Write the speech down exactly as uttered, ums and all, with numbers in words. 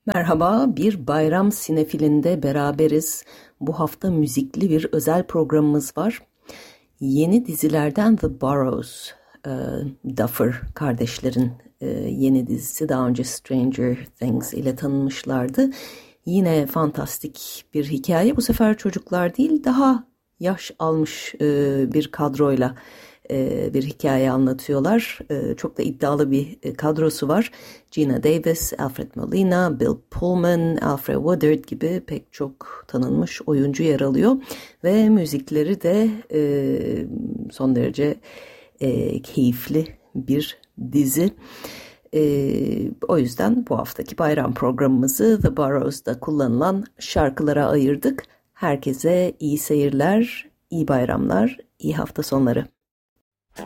Merhaba, bir bayram sinefilinde beraberiz. Bu hafta müzikli bir özel programımız var. Yeni dizilerden The Burrows, e, Duffer kardeşlerin e, yeni dizisi. Daha önce Stranger Things ile tanınmışlardı. Yine fantastik bir hikaye. Bu sefer çocuklar değil, daha yaş almış e, bir kadroyla e, bir hikaye anlatıyorlar. E, çok da iddialı bir e, kadrosu var. Gina Davis, Alfred Molina, Bill Pullman, Alfred Woodard gibi pek çok tanınmış oyuncu yer alıyor. Ve müzikleri de e, son derece e, keyifli bir dizi. E, o yüzden bu haftaki bayram programımızı The Burrows'da kullanılan şarkılara ayırdık. Herkese iyi seyirler, iyi bayramlar, iyi hafta sonları.